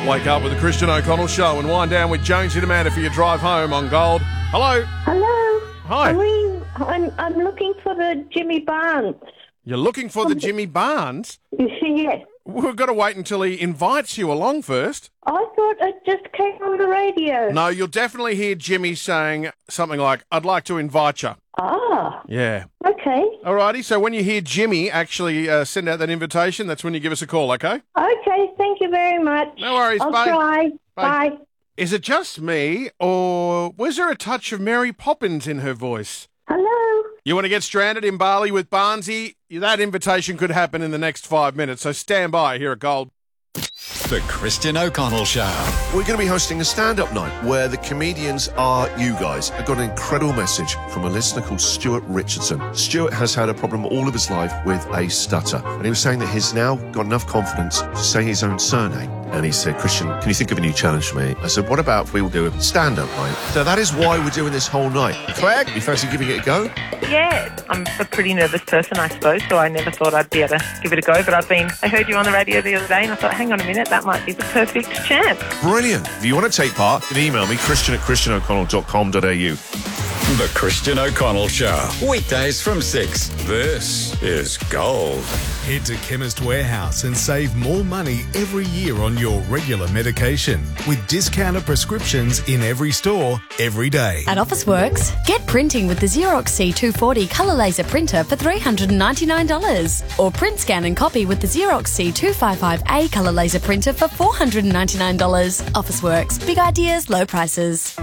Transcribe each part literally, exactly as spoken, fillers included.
Wake up with the Christian O'Connell Show and wind down with Jonesy Amanda for your drive home on Gold. Hello. Hello. Hi. I mean, I'm, I'm looking for the Jimmy Barnes. You're looking for the Jimmy Barnes? Yes. We've got to wait until he invites you along first. I thought it just came on the radio. No, you'll definitely hear Jimmy saying something like, I'd like to invite you. Ah. Yeah. Okay. Alrighty, so when you hear Jimmy actually uh, send out that invitation, that's when you give us a call, okay? Okay, thank you very much. No worries, I'll bye. try. Bye. Bye. Is it just me, or was there a touch of Mary Poppins in her voice? Hello. You want to get stranded in Bali with Barnesy? That invitation could happen in the next five minutes, so stand by here at Gold. The Christian O'Connell Show. We're going to be hosting a stand-up night where the comedians are you guys. I got an incredible message from a listener called Stuart Richardson. Stuart has had a problem all of his life with a stutter, and he was saying that he's now got enough confidence to say his own surname. And he said, Christian, can you think of a new challenge for me? I said, what about if we will do a stand-up night? So that is why we're doing this whole night. Claire, you fancy giving it a go? Yeah, I'm a pretty nervous person, I suppose, so I never thought I'd be able to give it a go. But I've been, I heard you on the radio the other day, and I thought, hang on a minute, that might be the perfect chance. Brilliant. If you want to take part, then email me, christian at christian o'connell dot com dot a u. The Christian O'Connell Show. Weekdays from six. This is Gold. Head to Chemist Warehouse and save more money every year on your regular medication with discounted prescriptions in every store, every day. At Officeworks, get printing with the Xerox C two forty colour laser printer for three hundred ninety-nine dollars. Or print, scan and copy with the Xerox C two fifty-five A colour laser printer for four hundred ninety-nine dollars. Officeworks, big ideas, low prices.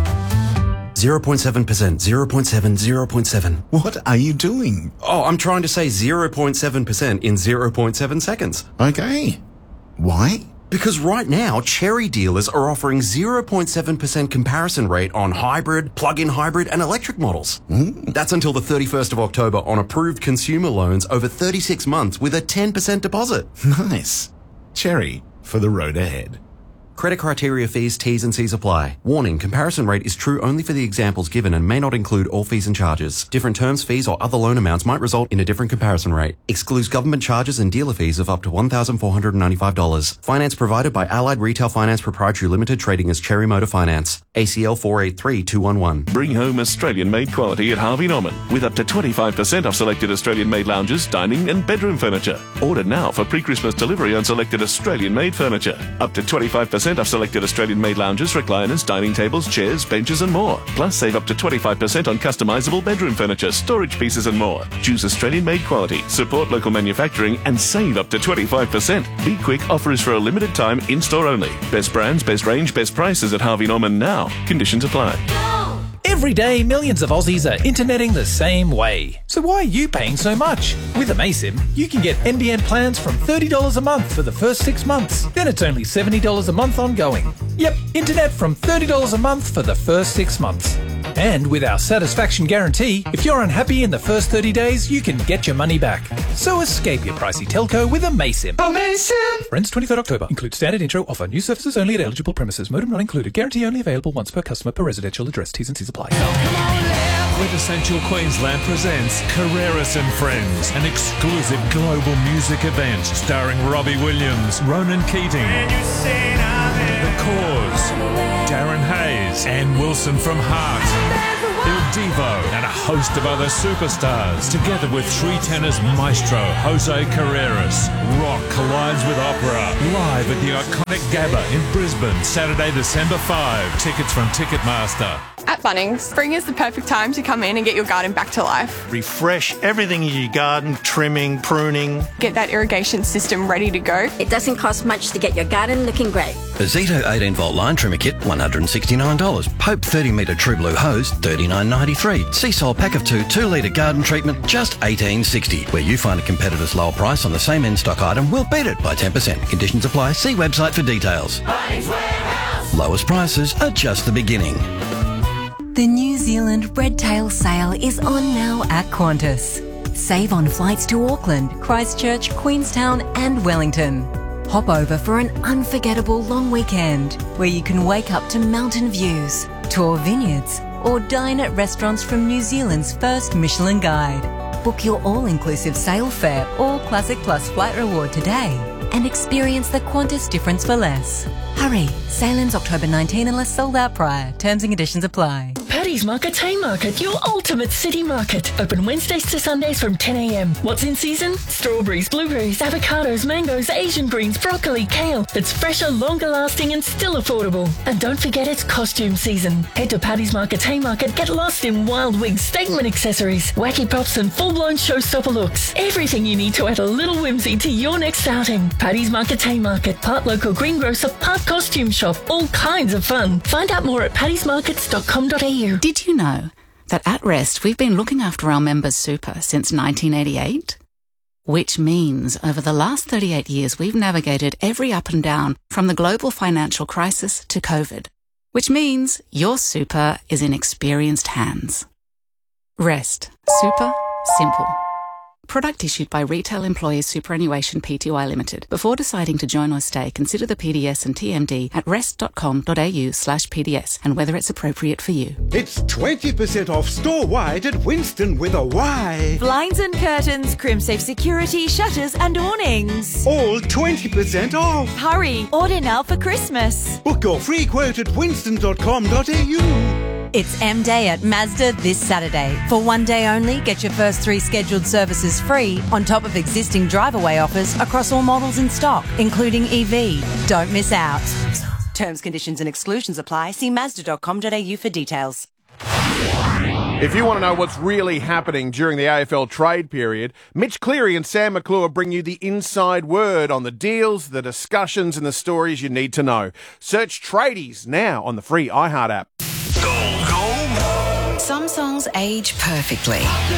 zero point seven percent, zero point seven, zero point seven. What are you doing? Oh, I'm trying to say zero point seven percent in zero point seven seconds. Okay. Why? Because right now, Cherry dealers are offering zero point seven percent comparison rate on hybrid, plug-in hybrid and electric models. Mm. That's until the thirty-first of October on approved consumer loans over thirty-six months with a ten percent deposit. Nice. Cherry for the road ahead. Credit criteria, fees, T's and C's apply. Warning, comparison rate is true only for the examples given and may not include all fees and charges. Different terms, fees or other loan amounts might result in a different comparison rate. Excludes government charges and dealer fees of up to one thousand four hundred ninety-five dollars. Finance provided by Allied Retail Finance Proprietary Limited, trading as Cherry Motor Finance. A C L four eight three two one one. Bring home Australian-made quality at Harvey Norman with up to twenty-five percent off selected Australian-made lounges, dining and bedroom furniture. Order now for pre-Christmas delivery on selected Australian-made furniture. Up to twenty-five percent off selected Australian made lounges, recliners, dining tables, chairs, benches and more. Plus save up to twenty-five percent on customizable bedroom furniture, storage pieces and more. Choose Australian made quality, support local manufacturing and save up to twenty-five percent. Be quick, offer is for a limited time, in-store only. Best brands, best range, best prices at Harvey Norman now. Conditions apply. Every day, millions of Aussies are interneting the same way. So why are you paying so much? With Amaysim, you can get N B N plans from thirty dollars a month for the first six months. Then it's only seventy dollars a month ongoing. Yep, internet from thirty dollars a month for the first six months. And with our satisfaction guarantee, if you're unhappy in the first thirty days, you can get your money back. So escape your pricey telco with Amaysim. Amaysim! For ends twenty-third October. Includes standard intro. Offer new services only at eligible premises. Modem not included. Guarantee only available once per customer per residential address. T's and C's apply. Quintessential Queensland presents Carreras and Friends, an exclusive global music event starring Robbie Williams, Ronan Keating, The Cause, Darren Hayes, and Wilson from Heart. Il Divo and a host of other superstars, together with three tenors maestro Jose Carreras. Rock collides with opera, live at the iconic Gabba in Brisbane, Saturday, December fifth. Tickets from Ticketmaster. At Bunnings, spring is the perfect time to come in and get your garden back to life. Refresh everything in your garden, trimming, pruning. Get that irrigation system ready to go. It doesn't cost much to get your garden looking great. A Zito eighteen volt line trimmer kit, one hundred sixty-nine dollars. Pope thirty metre True Blue hose, thirty-nine ninety-three. Seasol pack of two, two litre garden treatment, just eighteen sixty. Where you find a competitor's lower price on the same in-stock item, we'll beat it by ten percent. Conditions apply. See website for details. Lowest prices are just the beginning. The New Zealand Redtail sale is on now at Qantas. Save on flights to Auckland, Christchurch, Queenstown and Wellington. Hop over for an unforgettable long weekend where you can wake up to mountain views, tour vineyards or dine at restaurants from New Zealand's first Michelin Guide. Book your all-inclusive sail fare or Classic Plus flight reward today and experience the Qantas difference for less. Hurry, sale ends October nineteenth unless sold out prior. Terms and conditions apply. Paddy's Market Haymarket, your ultimate city market. Open Wednesdays to Sundays from ten a m. What's in season? Strawberries, blueberries, avocados, mangoes, Asian greens, broccoli, kale. It's fresher, longer lasting and still affordable. And don't forget it's costume season. Head to Paddy's Market Haymarket, get lost in wild wigs, statement accessories, wacky props and full-blown showstopper looks. Everything you need to add a little whimsy to your next outing. Paddy's Market Haymarket, part local greengrocer, part costume shop. All kinds of fun. Find out more at paddys markets dot com dot a u. Did you know that at Rest we've been looking after our members' super since nineteen eighty-eight? Which means over the last thirty-eight years we've navigated every up and down from the global financial crisis to COVID. Which means your super is in experienced hands. Rest. Super. Simple. Product issued by Retail Employees Superannuation Pty Limited. Before deciding to join or stay, consider the P D S and T M D at rest dot com dot a u slash P D S and whether it's appropriate for you. It's twenty percent off store-wide at Winston with a Y. Blinds and curtains, Crimsafe security, shutters and awnings. All twenty percent off. Hurry, order now for Christmas. Book your free quote at winston dot com dot a u. It's M Day at Mazda this Saturday. For one day only, get your first three scheduled services free on top of existing drive-away offers across all models in stock, including E V. Don't miss out. Terms, conditions and exclusions apply. See mazda dot com dot a u for details. If you want to know what's really happening during the A F L trade period, Mitch Cleary and Sam McClure bring you the inside word on the deals, the discussions and the stories you need to know. Search Tradies now on the free iHeart app. Some songs age perfectly.